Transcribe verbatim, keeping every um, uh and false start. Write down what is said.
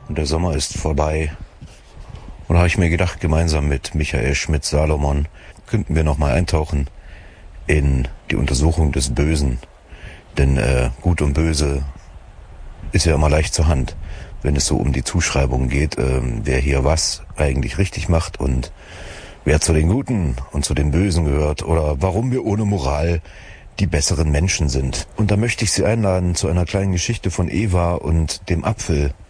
und der Sommer ist vorbei. Und da habe ich mir gedacht, gemeinsam mit Michael Schmidt-Salomon könnten wir nochmal eintauchen in die Untersuchung des Bösen. Denn äh, Gut und Böse ist ja immer leicht zur Hand, wenn es so um die Zuschreibung geht, äh, wer hier was eigentlich richtig macht und wer zu den Guten und zu den Bösen gehört oder warum wir ohne Moral die besseren Menschen sind. Und da möchte ich Sie einladen zu einer kleinen Geschichte von Eva und dem Apfel.